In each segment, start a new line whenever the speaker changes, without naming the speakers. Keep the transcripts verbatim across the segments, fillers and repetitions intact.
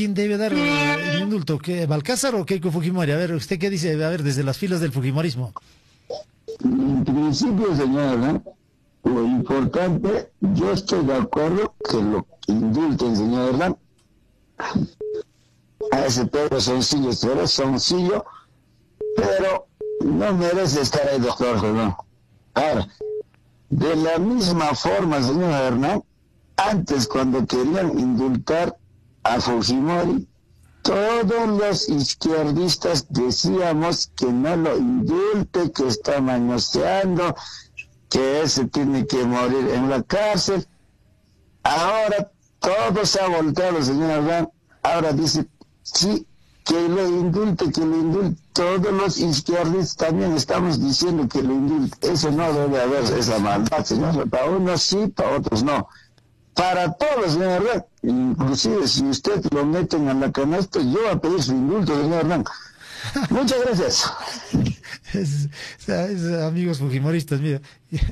¿Quién debe dar eh, el indulto? ¿Qué, Balcázar o Keiko Fujimori? A ver, ¿usted qué dice? A ver, desde las filas del Fujimorismo.
En principio, señor, ¿no? Lo importante, yo estoy de acuerdo que lo indulten, señor Hernán. A ese Pedro Soncillo, pero Soncillo, pero no merece estar ahí, doctor Hernán. Ahora, de la misma forma, señor Hernán, antes cuando querían indultar a Fujimori, todos los izquierdistas decíamos que no lo indulte, que está manoseando, que ese tiene que morir en la cárcel. Ahora todo se ha volteado, señor Hernán. Ahora dice, sí, que lo indulte, que lo indulte. Todos los izquierdistas también estamos diciendo que lo indulte. Eso no debe haber, esa maldad, señor. Para unos sí, para otros no. Para todos, señor Hernán. Inclusive si usted lo meten en la canasta, yo voy a pedir su indulto, señor Hernán. Muchas gracias.
Es, es, amigos fujimoristas, mira.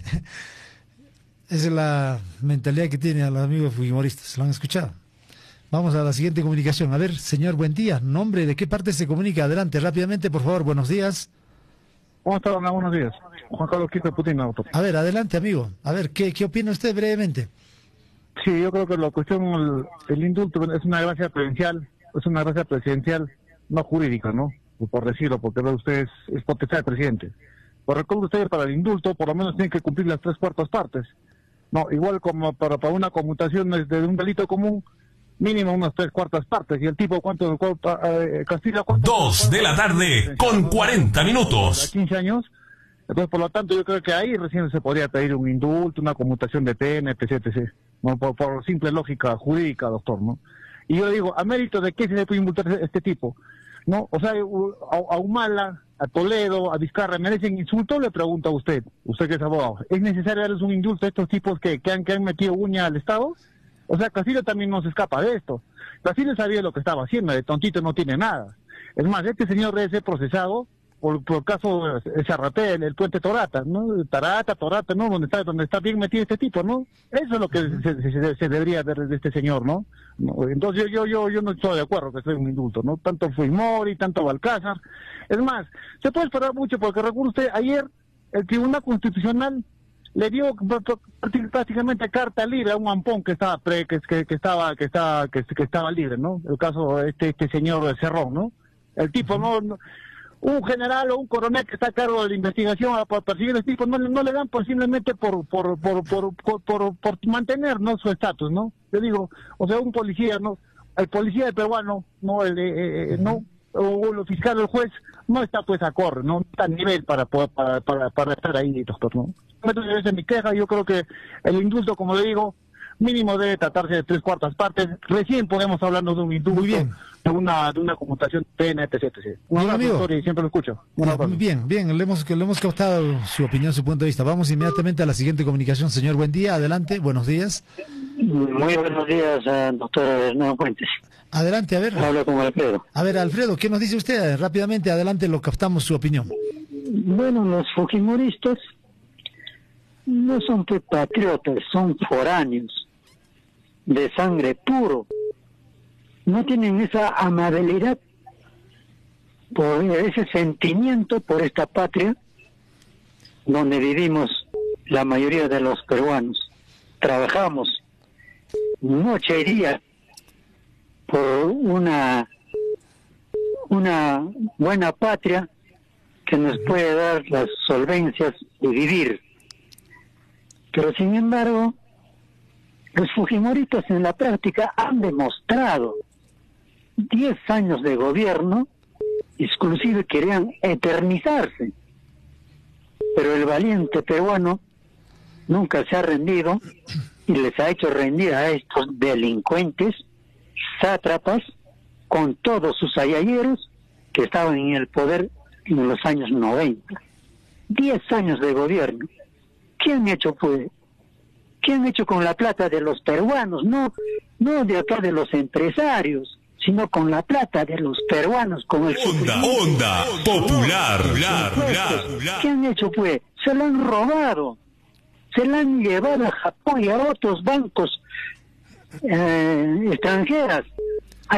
Esa es la mentalidad que tienen a los amigos fujimoristas. ¿Lo han escuchado? Vamos a la siguiente comunicación. A ver, señor, buen día. ¿Nombre de qué parte se comunica? Adelante, rápidamente, por favor. Buenos días.
¿Cómo está, Ana? Buenos días. Juan Carlos Quito de Putin, auto.
A ver, adelante, amigo. A ver, ¿qué, qué opina usted brevemente?
Sí, yo creo que la cuestión, el, el indulto es una gracia presidencial, es una gracia presidencial, no jurídica, ¿no? Por decirlo, porque usted es, es potestad del presidente. Pues recuerde usted, para el indulto, por lo menos tiene que cumplir las tres cuartas partes. No, igual como para, para una conmutación de un delito común, mínimo unas tres cuartas partes. Y el tipo, ¿cuánto? cuánto eh, Castilla, ¿cuánto?
Dos de la tarde, con cuarenta minutos.
quince años. Entonces, por lo tanto, yo creo que ahí recién se podría pedir un indulto, una conmutación de pena, etc, etcétera. ¿No? Por, por simple lógica jurídica, doctor, ¿no? Y yo digo, ¿a mérito de qué se le puede indultar este tipo? ¿No? O sea, a, a Humala, a Toledo, a Vizcarra, ¿merecen insulto? Le pregunto a usted, usted que es abogado. ¿Es necesario darles un indulto a estos tipos que, que, han, que han metido uña al Estado? O sea, Castillo también no se escapa de esto. Castillo sabía lo que estaba haciendo, de tontito no tiene nada. Es más, este señor debe ser procesado por, por caso de Zarratea, el, el puente Torata, ¿no? Tarata, Torata, ¿no? Donde está, donde está bien metido este tipo, ¿no? Eso es lo que se, se, se, se debería ver de este señor, ¿no? ¿no? Entonces yo, yo, yo no estoy de acuerdo que sea un indulto, ¿no? Tanto Fujimori, tanto Balcázar. Es más, se puede esperar mucho porque recuerda usted, ayer el Tribunal Constitucional le dio prácticamente carta libre a un ampón que estaba pre, que, que, que estaba que estaba que, que estaba libre, ¿no? El caso de este este señor Cerrón, ¿no? El tipo no, no un general o un coronel que está a cargo de la investigación para perseguir a este tipo no, no le dan por simplemente por por por por por, por, por mantener, ¿no? Su estatus, ¿no? Yo digo, o sea, un policía, ¿no? El policía peruano, no el eh, eh, no o el fiscal o el juez no está pues a correr, no está a nivel para poder para, para, para estar ahí, doctor, ¿no? Entonces, esa es mi queja. Yo creo que el indulto, como le digo, mínimo debe tratarse de tres cuartas partes. Recién podemos hablarnos de un indulto,
Muy bien.
de una de una conmutación de pena, etc, etcétera. Un
Bien,
abrazo,
amigo.
doctor, y siempre lo escucho. Un abrazo.
Bien, bien, le hemos, le hemos captado su opinión, su punto de vista. Vamos inmediatamente a la siguiente comunicación. Señor, buen día, adelante, buenos días.
Muy buenos días, uh, doctor Hernán Fuentes.
Adelante, a ver.
Hablo con Alfredo.
A ver, Alfredo, ¿qué nos dice usted? Rápidamente, adelante, lo captamos su opinión.
Bueno, los fujimoristas no son patriotas, son foráneos, de sangre puro. No tienen esa amabilidad, por ese sentimiento por esta patria donde vivimos la mayoría de los peruanos. Trabajamos noche y día por una una buena patria que nos puede dar las solvencias de vivir. Pero sin embargo, los fujimoristas en la práctica han demostrado diez años de gobierno, inclusive querían eternizarse, pero el valiente peruano nunca se ha rendido y les ha hecho rendir a estos delincuentes, sátrapas, con todos sus ayayeros que estaban en el poder en los años noventa. Diez años de gobierno. ¿Qué han hecho, pues? ¿Qué han hecho con la plata de los peruanos? No, no de acá de los empresarios, sino con la plata de los peruanos, con el
Onda, onda, popular, popular, popular.
¿Qué han hecho, pues? Se lo han robado, se lo han llevado a Japón y a otros bancos eh, extranjeras